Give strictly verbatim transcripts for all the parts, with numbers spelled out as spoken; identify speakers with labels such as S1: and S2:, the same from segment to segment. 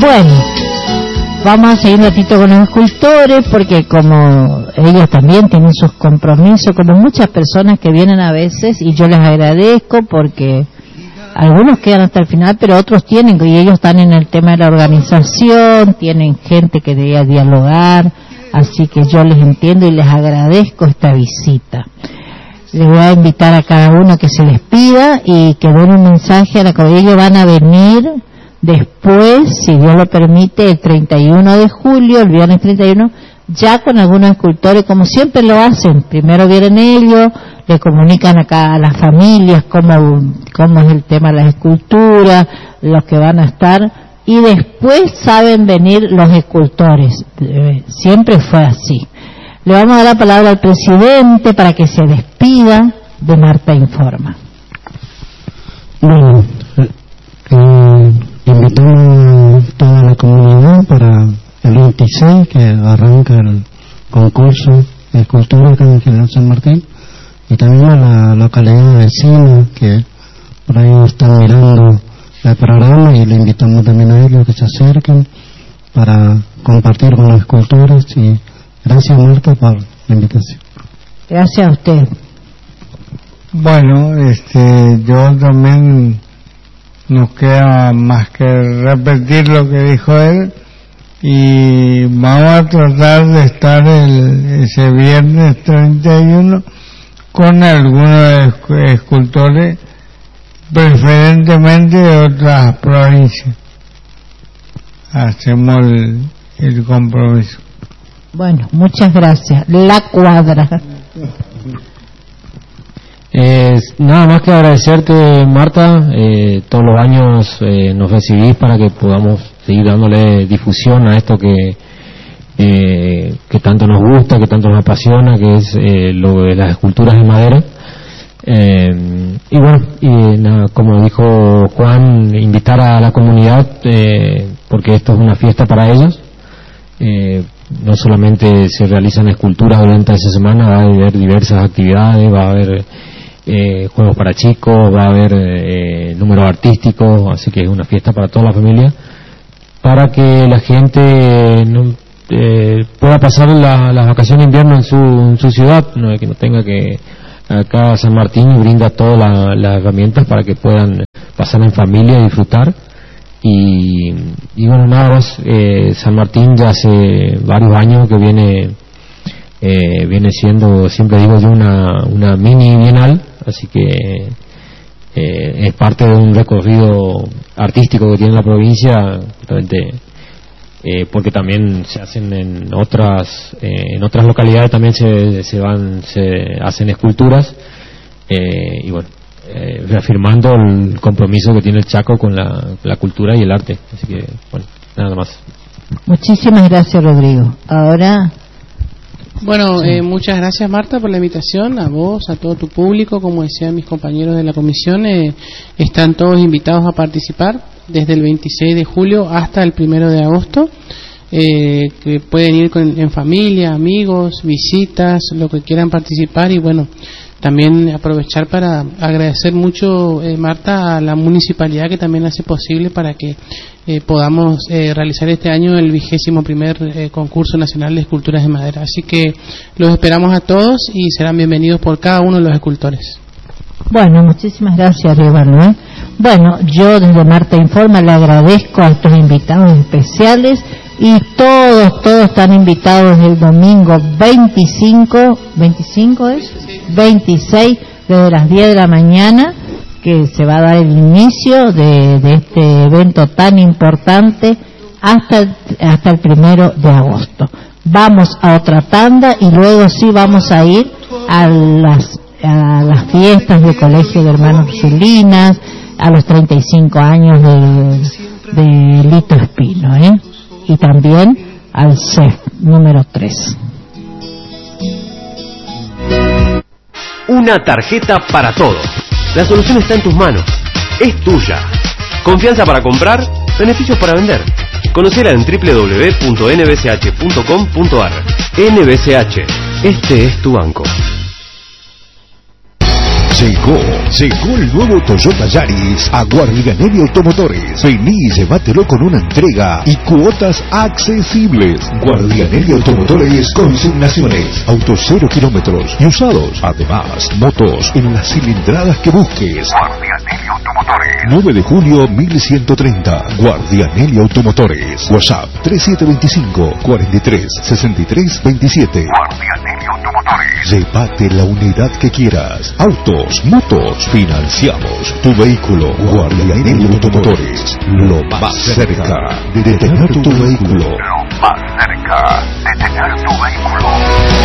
S1: Bueno, vamos a seguir un ratito con los escultores, porque como ellos también tienen sus compromisos, como muchas personas que vienen a veces, y yo les agradezco porque algunos quedan hasta el final, pero otros tienen, y ellos están en el tema de la organización, tienen gente que debe dialogar, así que yo les entiendo y les agradezco esta visita. Les voy a invitar a cada uno que se despida y que den un mensaje a la comunidad. Ellos van a venir después, si Dios lo permite, el treinta y uno de julio, el viernes treinta y uno, ya con algunos escultores, como siempre lo hacen. Primero vienen ellos, le comunican acá a las familias cómo, cómo es el tema de las esculturas, los que van a estar, y después saben venir los escultores. Eh, siempre fue así. Le vamos a dar la palabra al presidente para que se despida de Marta Informa.
S2: Bueno, eh, invitamos a toda la comunidad para el veintiséis, que arranca el concurso de escultura acá en General San Martín, y también a la localidad vecina que por ahí están mirando el programa, y le invitamos también a ellos que se acerquen para compartir con los escultores. Y gracias, Marta, por la invitación.
S1: Gracias a usted.
S3: Bueno, este, yo también nos queda más que repetir lo que dijo él, y vamos a tratar de estar el, ese viernes treinta y uno con algunos escultores, preferentemente de otras provincias. Hacemos el, el compromiso.
S1: Bueno, muchas gracias. La cuadra.
S4: Eh, nada más que agradecerte, Marta. Eh, todos los años eh, nos recibís para que podamos seguir dándole difusión a esto que eh, que tanto nos gusta, que tanto nos apasiona, que es eh, lo de las esculturas de madera. Eh, y bueno, y nada, como dijo Juan, invitar a la comunidad, eh, porque esto es una fiesta para ellos. Eh, no solamente se realizan esculturas durante esa semana, va a haber diversas actividades, va a haber eh, juegos para chicos, va a haber eh, números artísticos, así que es una fiesta para toda la familia, para que la gente no, eh, pueda pasar la, las vacaciones de invierno en su, en su ciudad, no, que no tenga que acá San Martín brinda todas la, las herramientas para que puedan pasar en familia y disfrutar. Y, y bueno, nada más, eh, San Martín ya hace varios años que viene eh, viene siendo, siempre digo yo, una, una mini bienal, así que eh, es parte de un recorrido artístico que tiene la provincia, realmente, eh, porque también se hacen en otras eh, en otras localidades también se, se van se hacen esculturas, eh, y bueno, Eh, reafirmando el compromiso que tiene el Chaco con la, la cultura y el arte. Así que, bueno, nada más.
S1: Muchísimas gracias, Rodrigo. Ahora...
S5: Bueno, sí. eh, muchas gracias, Marta, por la invitación, a vos, a todo tu público. Como decían mis compañeros de la comisión, eh, están todos invitados a participar desde el veintiséis de julio hasta el primero de agosto. Eh, que pueden ir con, en familia, amigos, visitas, lo que quieran participar. Y bueno, también aprovechar para agradecer mucho, eh, Marta, a la municipalidad que también hace posible para que eh, podamos eh, realizar este año el vigésimo primer eh, concurso nacional de esculturas de madera. Así que los esperamos a todos y serán bienvenidos por cada uno de los escultores.
S1: Bueno, muchísimas gracias, Iván, ¿eh? Bueno, yo desde Marta Informa le agradezco a estos invitados especiales, y todos, todos están invitados el domingo veinticinco, ¿veinticinco es? veintiséis, desde las diez de la mañana, que se va a dar el inicio de, de este evento tan importante hasta el, hasta el primero de agosto. Vamos a otra tanda y luego sí vamos a ir a las, a las fiestas del Colegio de Hermanos Ursulinas, a los treinta y cinco años de, de Lito Espino, ¿eh? Y también al C E F número tres.
S6: Una tarjeta para todo. La solución está en tus manos. Es tuya. Confianza para comprar, beneficios para vender. Conocela en doble u doble u doble u punto n b c h punto com punto a r. N B C H. Este es tu banco.
S7: Llegó, llegó el nuevo Toyota Yaris a Guardianelli Automotores. Vení y llévatelo con una entrega y cuotas accesibles. Guardianelli Automotores, consignaciones, autos cero kilómetros y usados. Además, motos en las cilindradas que busques. Guardianelli Automotores. nueve de julio mil ciento treinta. Guardianelli Automotores. WhatsApp tres siete dos cinco, cuatro tres, seis tres dos siete. Guardianelli Automotores. Llévate la unidad que quieras. Autos, motos, financiamos tu vehículo. Guardianelli Automotores. Lo más cerca de tener tu vehículo. Lo más cerca de tener tu vehículo.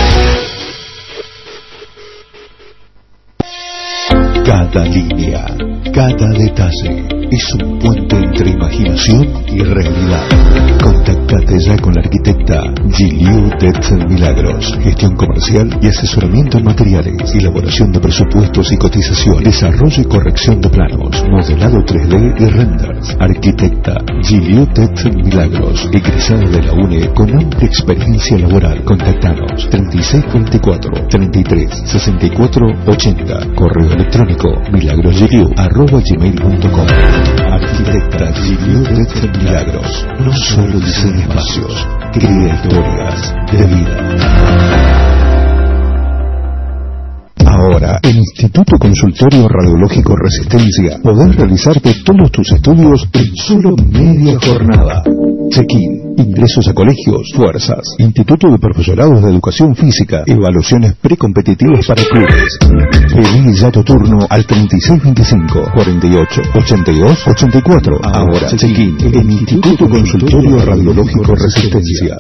S7: Cada línea, cada detalle es un puente entre imaginación y realidad. Contactate ya con la arquitecta Giliu Detzel Milagros. Gestión comercial y asesoramiento en materiales, elaboración de presupuestos y cotización, desarrollo y corrección de planos, modelado tres D y renders. Arquitecta Giliu Detzel Milagros, egresada de la UNE con amplia experiencia laboral. Contactanos treinta y seis veinticuatro, treinta y tres, sesenta y cuatro ochenta. Correo electrónico milagrosgiliu arroba gmail punto com. Arquitecta Giliu Detzel Milagros. No solo diseña espacios, crea historias de vida. Ahora, en Instituto Consultorio Radiológico Resistencia, podés realizarte todos tus estudios en solo media jornada. Check-in, ingresos a colegios, fuerzas, Instituto de Profesorados de Educación Física, evaluaciones precompetitivas para clubes. Pedí ya tu turno al treinta y seis veinticinco, cuarenta y ocho, ochenta y dos, ochenta y cuatro. Ahora, check-in en Instituto Consultorio Radiológico Resistencia.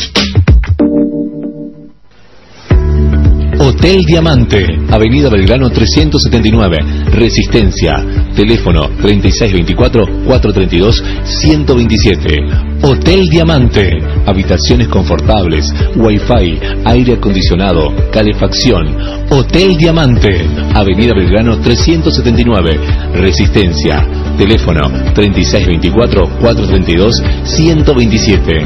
S8: Hotel Diamante, Avenida Belgrano trescientos setenta y nueve, Resistencia, teléfono treinta y seis veinticuatro, cuatrocientos treinta y dos, ciento veintisiete. Hotel Diamante, habitaciones confortables, wifi, aire acondicionado, calefacción. Hotel Diamante, Avenida Belgrano trescientos setenta y nueve, Resistencia, teléfono treinta y seis veinticuatro, cuatrocientos treinta y dos, ciento veintisiete.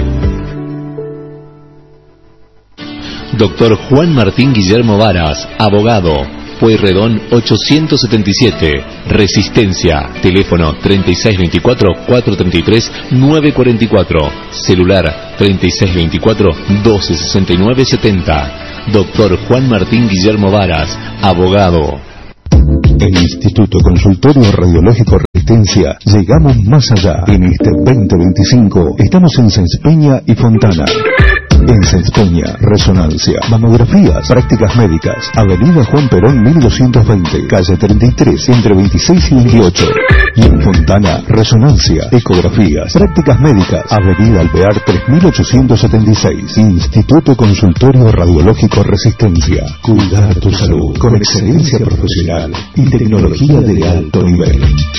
S8: Doctor Juan Martín Guillermo Varas, abogado, Pueyrredón ochocientos setenta y siete, Resistencia, teléfono treinta y seis veinticuatro, cuatrocientos treinta y tres, novecientos cuarenta y cuatro, celular treinta y seis veinticuatro, doce sesenta y nueve setenta. Doctor Juan Martín Guillermo Varas, abogado.
S7: En Instituto Consultorio Radiológico Resistencia llegamos más allá. En este veinte veinticinco estamos en Sáenz Peña y Fontana. En Sáenz Peña, resonancia, mamografías, prácticas médicas, Avenida Juan Perón mil doscientos veinte, calle treinta y tres, entre veintiséis y veintiocho. Y en Fontana, resonancia, ecografías, prácticas médicas, Avenida Alvear tres mil ochocientos setenta y seis. Instituto Consultorio Radiológico Resistencia. Cuidar tu salud con excelencia profesional y tecnología de alto nivel.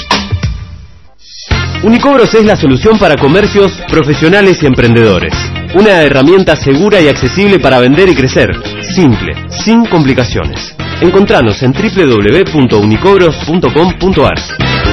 S6: Unicobros es la solución para comercios, profesionales y emprendedores. Una herramienta segura y accesible para vender y crecer. Simple, sin complicaciones. Encontranos en doble u doble u doble u punto unicobros punto com punto ar.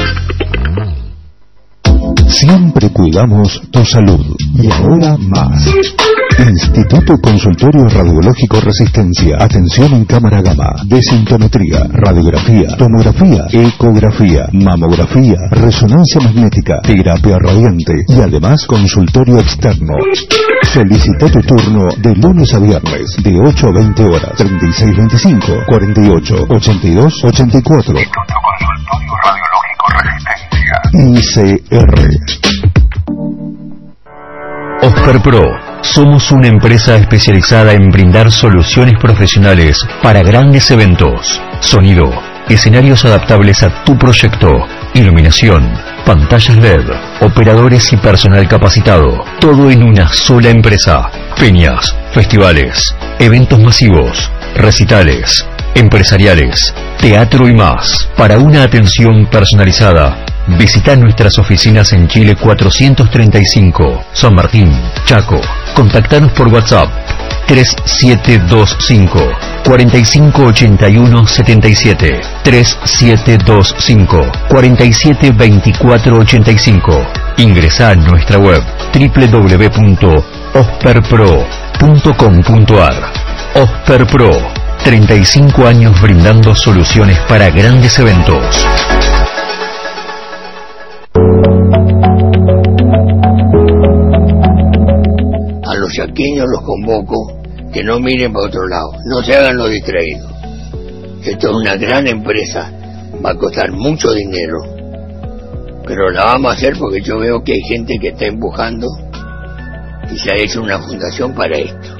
S7: Siempre cuidamos tu salud. Y ahora más. Instituto Consultorio Radiológico Resistencia. Atención en cámara gamma, desintometría, radiografía, tomografía, ecografía, mamografía, resonancia magnética, terapia radiante y además consultorio externo. Solicita tu turno de lunes a viernes de ocho a veinte horas. treinta y seis veinticinco, cuarenta y ocho, ochenta y dos, ochenta y cuatro. Instituto Consultorio Radiológico Resistencia. I C R.
S9: Oscar Pro. Somos una empresa especializada en brindar soluciones profesionales para grandes eventos. Sonido, escenarios adaptables a tu proyecto, iluminación, pantallas L E D, operadores y personal capacitado. Todo en una sola empresa. Peñas, festivales, eventos masivos, recitales, empresariales, teatro y más. Para una atención personalizada, visita nuestras oficinas en Chile cuatrocientos treinta y cinco, San Martín, Chaco. Contactanos por WhatsApp tres siete dos cinco, cuatro cinco ocho uno siete siete, tres siete dos cinco, cuatro siete dos cuatro ocho cinco. Ingresa a nuestra web doble u doble u doble u punto osperpro punto com punto ar. Osper Pro, treinta y cinco años brindando soluciones para grandes eventos.
S10: A los chaqueños los convoco que no miren para otro lado, no se hagan los distraídos. Esto es una gran empresa, va a costar mucho dinero, pero la vamos a hacer porque yo veo que hay gente que está empujando y se ha hecho una fundación para esto.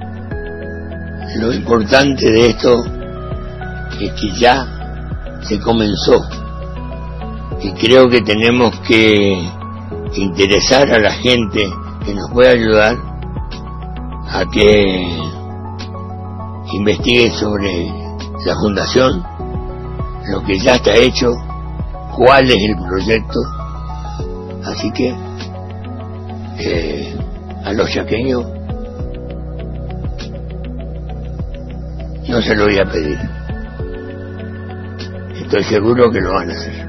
S10: Lo importante de esto es que ya se comenzó y creo que tenemos que interesar a la gente que nos pueda ayudar a que investigue sobre la fundación, lo que ya está hecho, cuál es el proyecto. Así que eh, a los chaqueños no se lo voy a pedir, estoy seguro que lo van a hacer.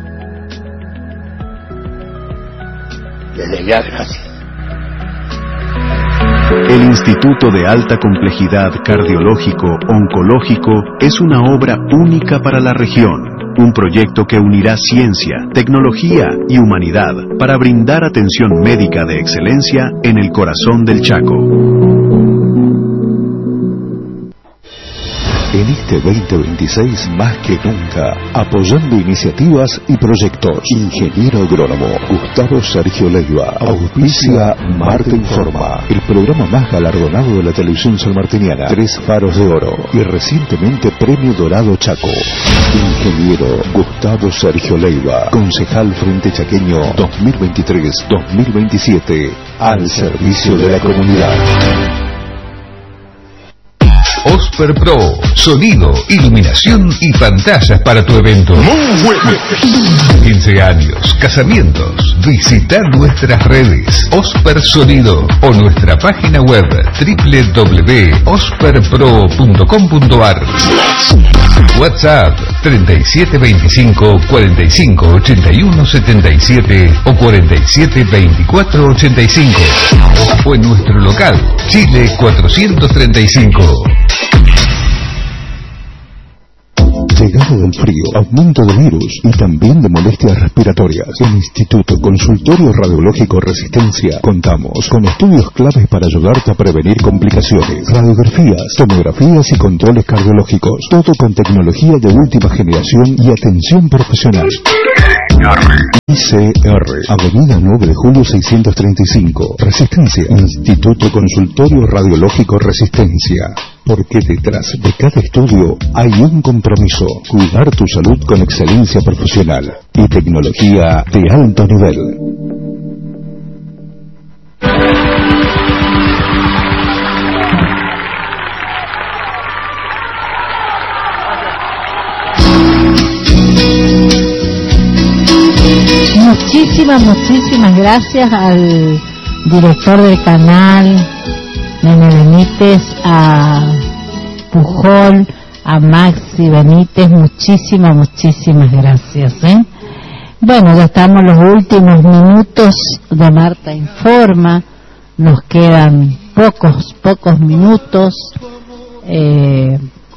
S10: Desde ya, gracias.
S11: El Instituto de Alta Complejidad Cardiológico Oncológico es una obra única para la región, un proyecto que unirá ciencia, tecnología y humanidad para brindar atención médica de excelencia en el corazón del Chaco.
S7: En este veinte veintiséis, más que nunca, apoyando iniciativas y proyectos. Ingeniero agrónomo Gustavo Sergio Leiva auspicia Marte Informa, el programa más galardonado de la televisión sanmartiniana. Tres faros de oro y recientemente Premio Dorado Chaco. Ingeniero Gustavo Sergio Leiva, concejal Frente Chaqueño dos mil veintitrés dos mil veintisiete, al servicio de la comunidad.
S12: Osper Pro, sonido, iluminación y pantallas para tu evento. quince años, casamientos. Visita nuestras redes Osper Sonido o nuestra página web doble u doble u doble u punto osper pro punto com punto a r. WhatsApp treinta y siete veinticinco cuarenta y cinco ochenta y uno setenta y siete o cuarenta y siete veinticuatro ochenta y cinco o en nuestro local Chile cuatrocientos treinta y cinco.
S7: Llegada del frío, aumento de virus y también de molestias respiratorias. En Instituto Consultorio Radiológico Resistencia contamos con estudios claves para ayudarte a prevenir complicaciones, radiografías, tomografías y controles cardiológicos, todo con tecnología de última generación y atención profesional. I C R, Avenida nueve de julio seiscientos treinta y cinco, Resistencia. Instituto Consultorio Radiológico Resistencia, porque detrás de cada estudio hay un compromiso: cuidar tu salud con excelencia profesional y tecnología de alto nivel.
S1: Muchísimas, muchísimas gracias al director del canal, Nene Benítez, a Pujol, a Maxi Benítez, muchísimas, muchísimas gracias, ¿eh? Bueno, ya estamos en los últimos minutos de Marta Informa, nos quedan pocos, pocos minutos. Eh,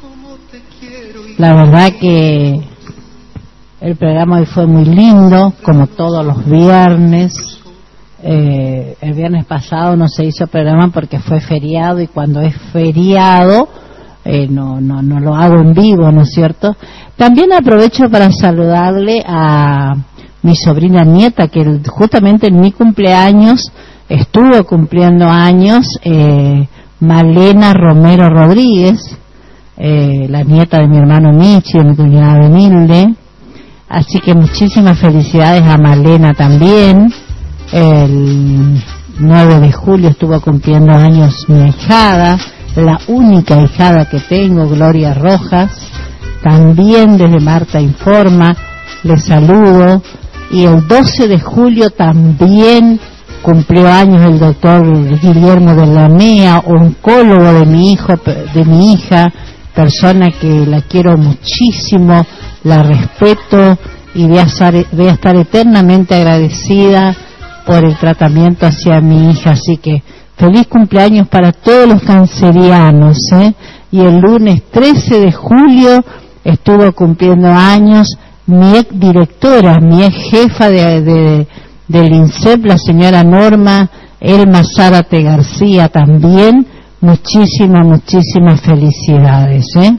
S1: la verdad que el programa hoy fue muy lindo, como todos los viernes. Eh, el viernes pasado no se hizo programa porque fue feriado, y cuando es feriado eh, no, no, no lo hago en vivo, ¿no es cierto? También aprovecho para saludarle a mi sobrina nieta, que justamente en mi cumpleaños estuvo cumpliendo años, eh, Malena Romero Rodríguez, eh, la nieta de mi hermano Michi, de mi cuñada Benilde. Así que muchísimas felicidades a Malena también. El nueve de julio estuvo cumpliendo años mi ahijada, la única ahijada que tengo, Gloria Rojas. También desde Marta Informa les saludo. Y el doce de julio también cumplió años el doctor Guillermo de la Mea, oncólogo de mi hijo, de mi hija, persona que la quiero muchísimo, la respeto y voy a estar, voy a estar eternamente agradecida por el tratamiento hacia mi hija. Así que Feliz cumpleaños para todos los cancerianos, ¿eh? Y el lunes trece de julio estuvo cumpliendo años mi ex directora, mi ex jefa de, de, del INSEP, la señora Norma Elma Zárate García también. Muchísimas, muchísimas felicidades, ¿eh?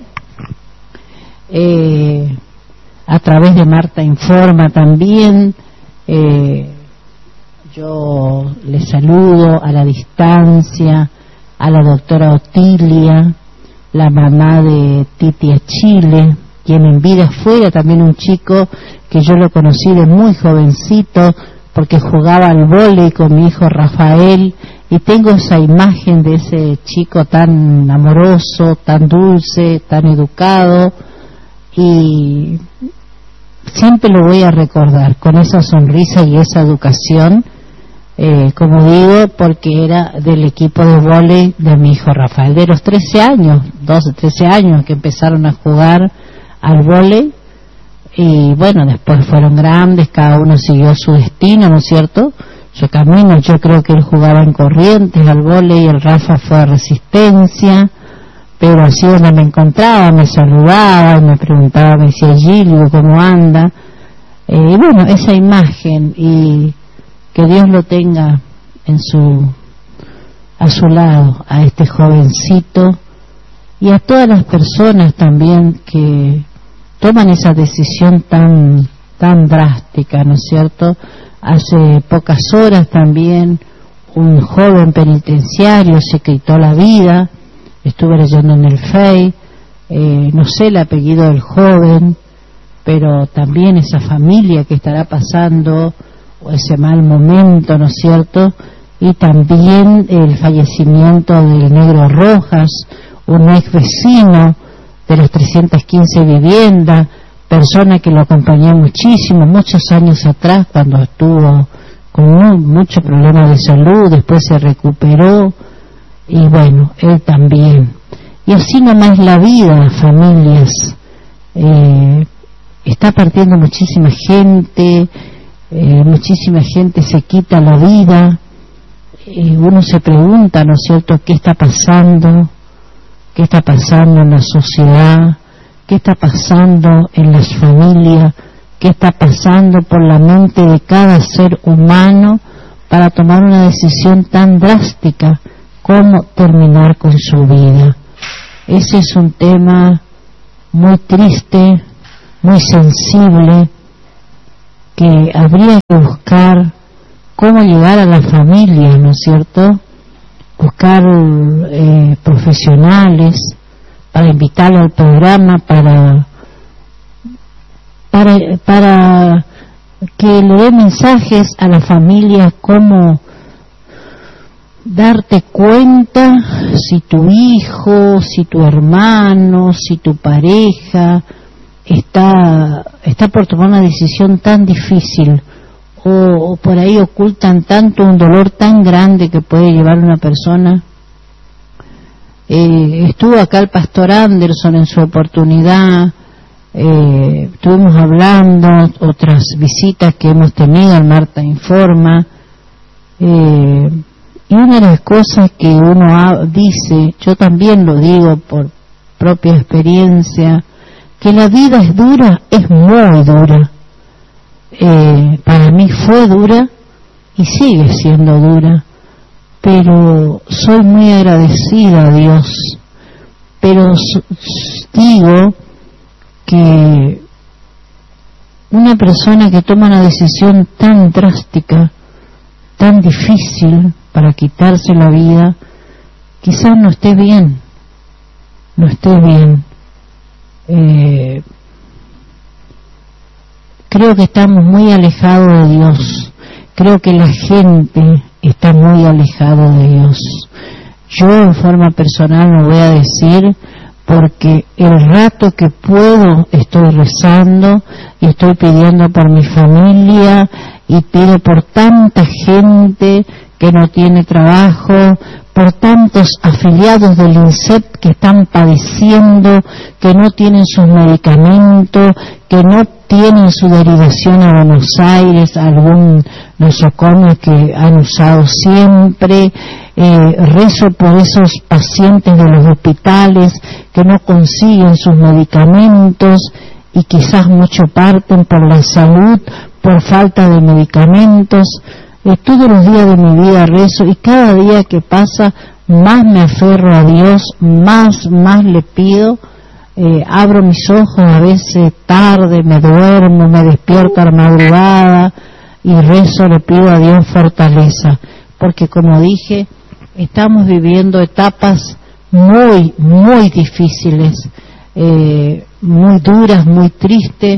S1: Eh, a través de Marta Informa también, eh, yo le saludo a la distancia a la doctora Otilia, la mamá de Titi Chile, quien en vida fuera también un chico que yo lo conocí de muy jovencito porque jugaba al vóley con mi hijo Rafael, y tengo esa imagen de ese chico tan amoroso, tan dulce, tan educado, y siempre lo voy a recordar con esa sonrisa y esa educación, eh, como digo, porque era del equipo de vóley de mi hijo Rafael, de los trece años, doce, trece años que empezaron a jugar al vóley, y bueno, después fueron grandes, cada uno siguió su destino, ¿no es cierto?, su camino. Yo creo que él jugaba en Corrientes al vóley, el Rafa fue a Resistencia, pero así donde me encontraba, me saludaba, me preguntaba, me decía, Gilio, ¿cómo anda? Eh, y bueno, esa imagen, y que Dios lo tenga en su a su lado, a este jovencito, y a todas las personas también que toman esa decisión tan tan drástica, ¿no es cierto? Hace pocas horas también un joven penitenciario se quitó la vida, estuve leyendo en el Face, eh, no sé el apellido del joven, pero también esa familia que estará pasando ese mal momento, ¿no es cierto? Y también el fallecimiento del Negro Rojas, un ex vecino de las trescientas quince viviendas, persona que lo acompañé muchísimo, muchos años atrás, cuando estuvo con muy, mucho problema de salud, después se recuperó, y bueno, él también. Y así nomás la vida, familias, eh, está partiendo muchísima gente, eh, muchísima gente se quita la vida, eh, uno se pregunta, ¿no es cierto?, ¿qué está pasando? ¿Qué está pasando en la sociedad? ¿Qué está pasando en las familias? ¿Qué está pasando por la mente de cada ser humano para tomar una decisión tan drástica como terminar con su vida? Ese es un tema muy triste, muy sensible, que habría que buscar cómo llegar a la familia, ¿no es cierto? Buscar eh, profesionales para invitarlo al programa, para para para que le dé mensajes a la familia, cómo darte cuenta si tu hijo, si tu hermano, si tu pareja está está por tomar una decisión tan difícil, o, o por ahí ocultan tanto un dolor tan grande que puede llevar a una persona. Eh, estuvo acá el pastor Anderson en su oportunidad, eh, estuvimos hablando, otras visitas que hemos tenido al Marta Informa, eh, y una de las cosas que uno ha, dice, yo también lo digo por propia experiencia, que la vida es dura, es muy dura. Eh, para mí fue dura y sigue siendo dura, pero soy muy agradecida a Dios, pero digo que una persona que toma una decisión tan drástica, tan difícil para quitarse la vida, quizás no esté bien, no esté bien. Eh, creo que estamos muy alejados de Dios, creo que la gente está muy alejado de Dios. Yo en forma personal lo voy a decir, porque el rato que puedo estoy rezando y estoy pidiendo por mi familia y pido por tanta gente que no tiene trabajo, por tantos afiliados del INSEP que están padeciendo, que no tienen sus medicamentos, que no tienen su derivación a Buenos Aires, algún nosocomio que han usado siempre. Eh, rezo por esos pacientes de los hospitales que no consiguen sus medicamentos y quizás mucho parten por la salud, por falta de medicamentos. Eh, todos los días de mi vida rezo y cada día que pasa más me aferro a Dios, más, más le pido. Eh, abro mis ojos a veces tarde, me duermo, me despierto a la madrugada y rezo, le pido a Dios fortaleza, porque como dije, estamos viviendo etapas muy, muy difíciles, eh, muy duras, muy tristes.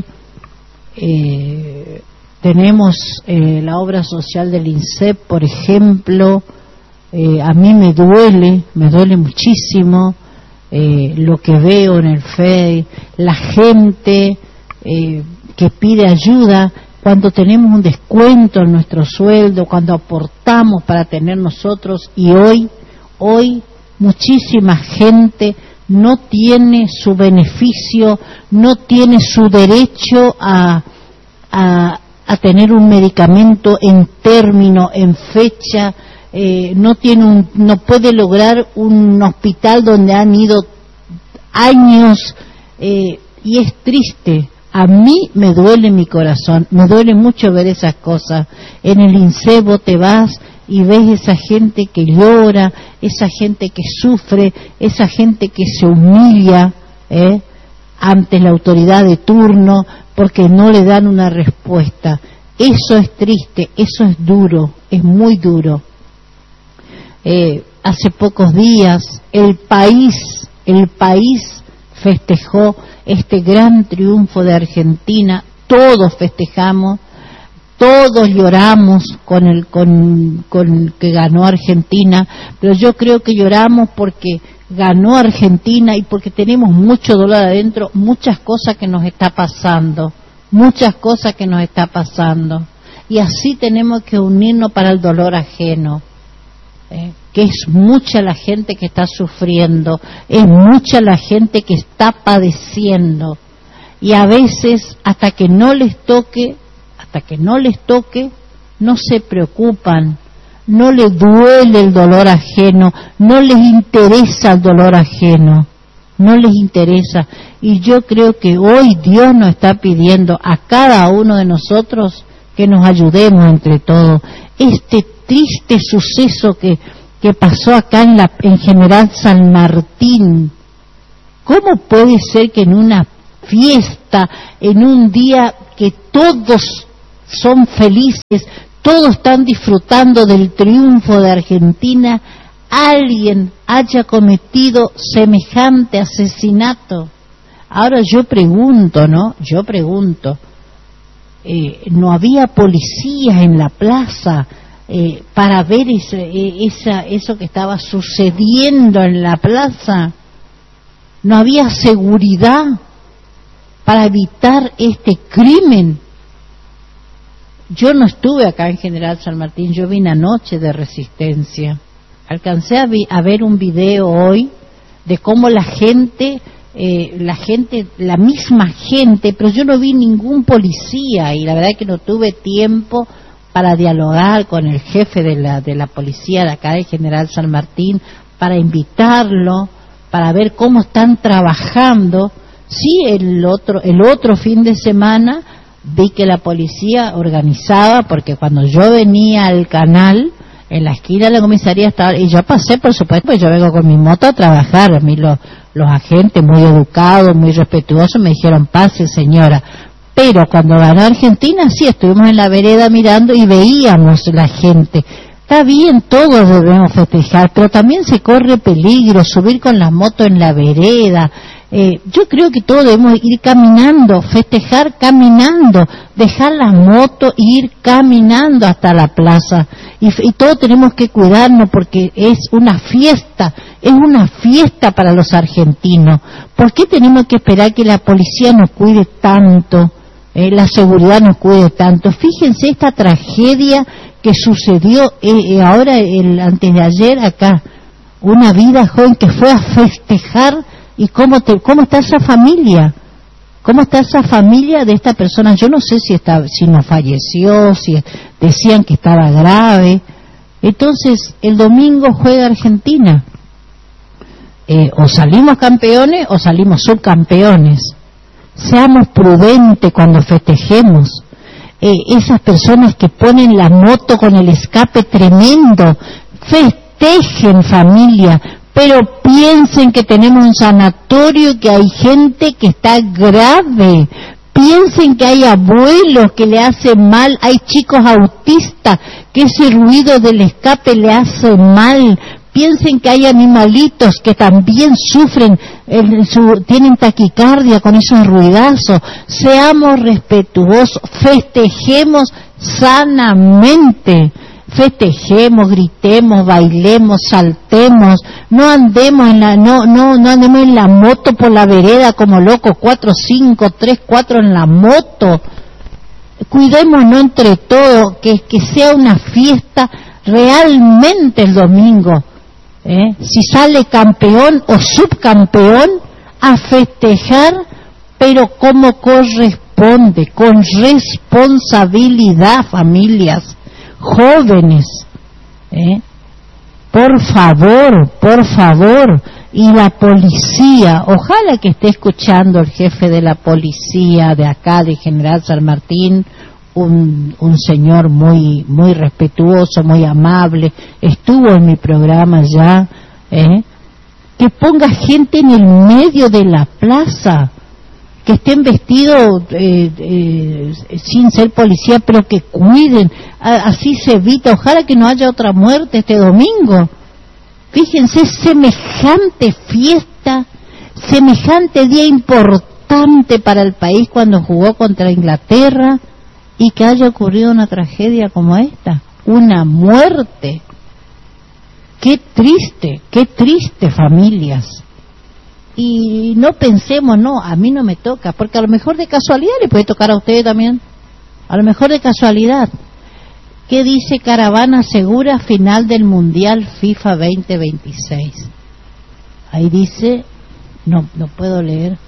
S1: Eh, tenemos eh, la obra social del INSEP, por ejemplo. Eh, a mí me duele, me duele muchísimo eh, lo que veo en el F E D, la gente eh, que pide ayuda cuando tenemos un descuento en nuestro sueldo, cuando aportamos para tener nosotros, y hoy, hoy muchísima gente no tiene su beneficio, no tiene su derecho a, a, a tener un medicamento en término, en fecha. Eh, no tiene un, no puede lograr un hospital donde han ido años, eh, y es triste. A mí me duele mi corazón, me duele mucho ver esas cosas. En el INSEP te vas y ves esa gente que llora, esa gente que sufre, esa gente que se humilla eh, ante la autoridad de turno porque no le dan una respuesta. Eso es triste, eso es duro, es muy duro. Eh, hace pocos días el país, el país festejó este gran triunfo de Argentina, todos festejamos, todos lloramos con el con, con el que ganó Argentina, pero yo creo que lloramos porque ganó Argentina y porque tenemos mucho dolor adentro, muchas cosas que nos está pasando, muchas cosas que nos está pasando, y así tenemos que unirnos para el dolor ajeno. Eh, que es mucha la gente que está sufriendo, es mucha la gente que está padeciendo, y a veces hasta que no les toque, hasta que no les toque, no se preocupan, no les duele el dolor ajeno, no les interesa el dolor ajeno, no les interesa. Y yo creo que hoy Dios nos está pidiendo a cada uno de nosotros que nos ayudemos entre todos. Este triste suceso que, que pasó acá en, la, en General San Martín, ¿cómo puede ser que en una fiesta, en un día que todos son felices, todos están disfrutando del triunfo de Argentina, alguien haya cometido semejante asesinato? Ahora yo pregunto, ¿no? Yo pregunto, eh, ¿no había policías en la plaza Eh, para ver ese, esa, eso que estaba sucediendo en la plaza? ¿No había seguridad para evitar este crimen? Yo no estuve acá en General San Martín, yo vine anoche de Resistencia. Alcancé a, vi, a ver un video hoy de cómo la gente, eh, la gente, la misma gente, pero yo no vi ningún policía y la verdad es que no tuve tiempo para dialogar con el jefe de la de la policía de acá de General San Martín, para invitarlo, para ver cómo están trabajando. Sí, el otro el otro fin de semana vi que la policía organizaba, porque cuando yo venía al canal, en la esquina de la comisaría estaba, y yo pasé, por supuesto, pues yo vengo con mi moto a trabajar. A mí los, los agentes muy educados, muy respetuosos, me dijeron, pase señora. Pero cuando ganó Argentina, sí, estuvimos en la vereda mirando y veíamos la gente. Está bien, todos debemos festejar, pero también se corre peligro subir con la moto en la vereda. Eh, yo creo que todos debemos ir caminando, festejar caminando, dejar la moto e ir caminando hasta la plaza. Y, y todos tenemos que cuidarnos porque es una fiesta, es una fiesta para los argentinos. ¿Por qué tenemos que esperar que la policía nos cuide tanto? Eh, la seguridad nos cuide tanto. Fíjense esta tragedia que sucedió eh, eh, ahora, el, antes de ayer acá. una vida joven que fue a festejar. ¿Y cómo, te, cómo está esa familia? ¿Cómo está esa familia de esta persona? Yo no sé si está, si no falleció, si decían que estaba grave. Entonces, el domingo juega Argentina. Eh, o salimos campeones o salimos subcampeones. Seamos prudentes cuando festejemos. Eh, esas personas que ponen la moto con el escape tremendo, festejen, familia, pero piensen que tenemos un sanatorio y que hay gente que está grave. Piensen que hay abuelos que le hacen mal, hay chicos autistas que ese ruido del escape le hace mal. Piensen que hay animalitos que también sufren, el, su, tienen taquicardia con esos ruidazos. Seamos respetuosos, festejemos sanamente. Festejemos, gritemos, bailemos, saltemos, no andemos en la, no, no, no andemos en la moto por la vereda como locos, cuatro, cinco, tres, cuatro en la moto. Cuidémonos entre todos, que, que sea una fiesta realmente el domingo. ¿Eh? Si sale campeón o subcampeón, a festejar, pero como corresponde, con responsabilidad, familias, jóvenes, ¿eh? Por favor, por favor. Y la policía, ojalá que esté escuchando el jefe de la policía de acá, de General San Martín, un, un señor muy muy respetuoso, muy amable, estuvo en mi programa ya, ¿eh? Que ponga gente en el medio de la plaza, que estén vestidos eh, eh, sin ser policía, pero que cuiden, así se evita. Ojalá que no haya otra muerte este domingo. Fíjense, semejante fiesta, semejante día importante para el país cuando jugó contra Inglaterra, y que haya ocurrido una tragedia como esta, una muerte. Qué triste, qué triste, familias. Y no pensemos, no, a mí no me toca, porque a lo mejor de casualidad le puede tocar a usted también, a lo mejor de casualidad. ¿Qué dice Caravana Segura final del Mundial FIFA veinte veintiséis? Ahí dice, no, no puedo leer,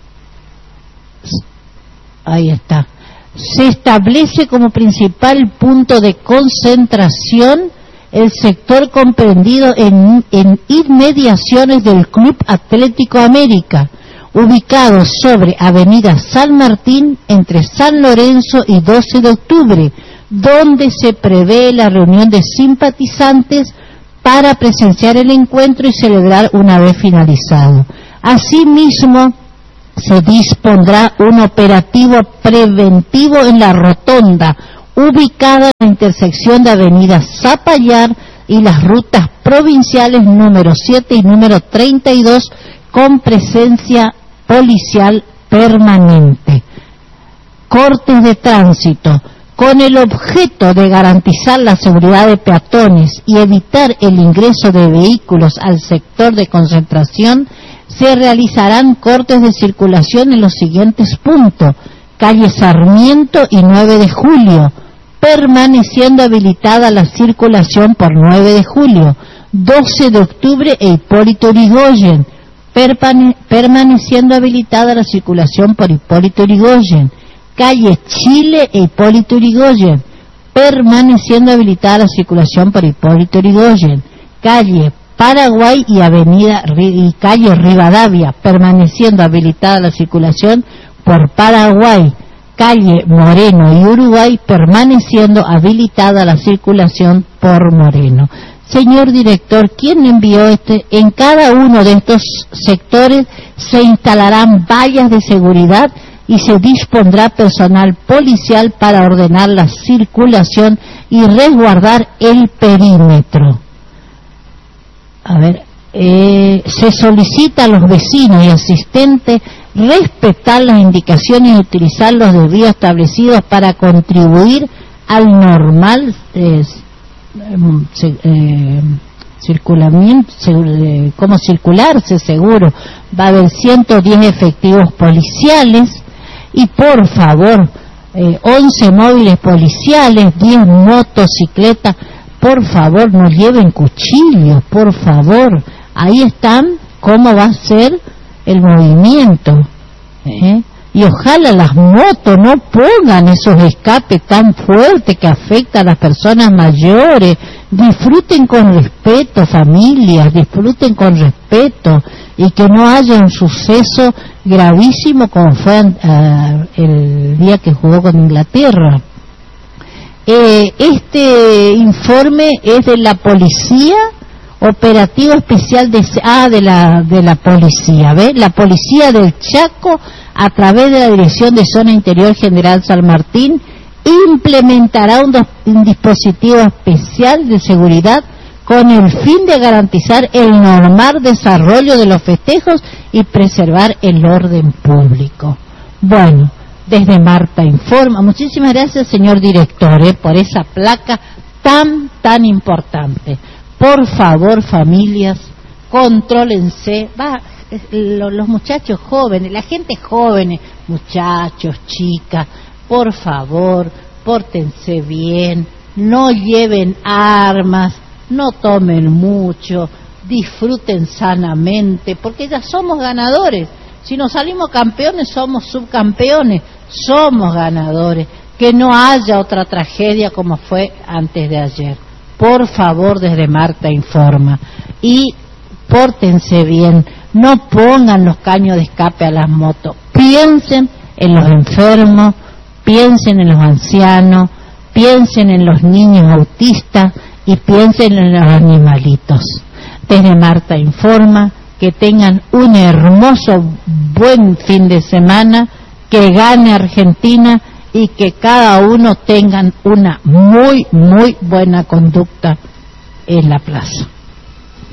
S1: ahí está. Se establece como principal punto de concentración el sector comprendido en, en inmediaciones del Club Atlético América, ubicado sobre Avenida San Martín entre San Lorenzo y doce de octubre, donde se prevé la reunión de simpatizantes para presenciar el encuentro y celebrar una vez finalizado. Asimismo, se dispondrá un operativo preventivo en la rotonda ubicada en la intersección de Avenida Zapallar y las rutas provinciales número siete y número treinta y dos, con presencia policial permanente. Cortes de tránsito. Con el objeto de garantizar la seguridad de peatones y evitar el ingreso de vehículos al sector de concentración, se realizarán cortes de circulación en los siguientes puntos: calle Sarmiento y nueve de julio, permaneciendo habilitada la circulación por nueve de julio, doce de octubre e Hipólito Yrigoyen, permaneciendo habilitada la circulación por Hipólito Yrigoyen, calle Chile e Hipólito Yrigoyen, permaneciendo habilitada la circulación por Hipólito Yrigoyen, calle Paraguay y avenida y calle Rivadavia, permaneciendo habilitada la circulación por Paraguay, calle Moreno y Uruguay, permaneciendo habilitada la circulación por Moreno. Señor director, ¿quién envió este? En cada uno de estos sectores se instalarán vallas de seguridad y se dispondrá personal policial para ordenar la circulación y resguardar el perímetro. A ver, eh, se solicita a los vecinos y asistentes respetar las indicaciones y utilizar los desvíos establecidos para contribuir al normal eh, eh, circulamiento, eh, cómo circularse seguro. Va a haber ciento diez efectivos policiales y por favor, eh, once móviles policiales, diez motocicletas por favor, no lleven cuchillos, por favor. Ahí están cómo va a ser el movimiento, ¿eh? Y ojalá las motos no pongan esos escapes tan fuertes que afectan a las personas mayores. Disfruten con respeto, familias, disfruten con respeto, y que no haya un suceso gravísimo como fue uh, el día que jugó con Inglaterra. Eh, este informe es de la policía, operativo especial de ah de la de la policía, ¿ve? La policía del Chaco, a través de la Dirección de Zona Interior General San Martín, implementará un, do, un dispositivo especial de seguridad con el fin de garantizar el normal desarrollo de los festejos y preservar el orden público. Bueno, desde Marta informa. Muchísimas gracias, señor director, eh, por esa placa tan, tan importante. Por favor, familias, contrólense. Va, lo, los muchachos jóvenes, la gente joven, muchachos, chicas, por favor, pórtense bien, no lleven armas, no tomen mucho, disfruten sanamente, porque ya somos ganadores. Si nos salimos campeones, somos subcampeones, somos ganadores. Que no haya otra tragedia como fue antes de ayer. Por favor, desde Marta informa. Y pórtense bien, no pongan los caños de escape a las motos. Piensen en los enfermos, piensen en los ancianos, piensen en los niños autistas y piensen en los animalitos. Desde Marta informa, que tengan un hermoso, buen fin de semana, que gane Argentina y que cada uno tengan una muy, muy buena conducta en la plaza.